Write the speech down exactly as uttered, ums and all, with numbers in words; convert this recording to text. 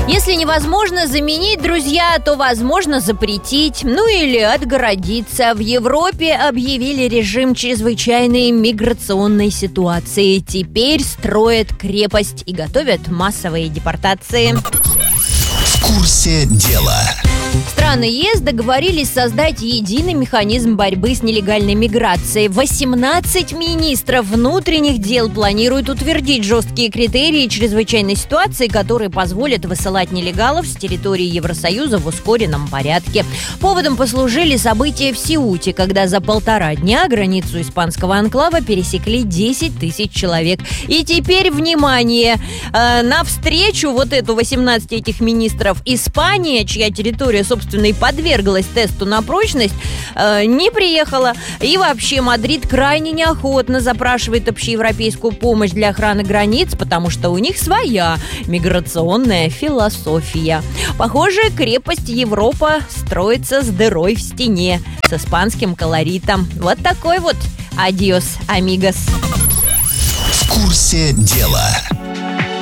Если невозможно заменить, друзья, то возможно запретить, ну или отгородиться. В Европе объявили режим чрезвычайной миграционной ситуации. Теперь строят крепость и готовят массовые депортации. В курсе дела. Страны ЕС договорились создать единый механизм борьбы с нелегальной миграцией. восемнадцать министров внутренних дел планируют утвердить жесткие критерии чрезвычайной ситуации, которые позволят высылать нелегалов с территории Евросоюза в ускоренном порядке. Поводом послужили события в Сеуте, когда за полтора дня границу испанского анклава пересекли десять тысяч человек. И теперь, внимание, э, навстречу вот эту восемнадцать этих министров Испания, чья территория, собственно, и подверглась тесту на прочность, э, не приехала. И вообще Мадрид крайне неохотно запрашивает общеевропейскую помощь для охраны границ, потому что у них своя миграционная философия. Похоже, крепость Европа строится с дырой в стене, с испанским колоритом. Вот такой вот адиос, амигос. В курсе дела.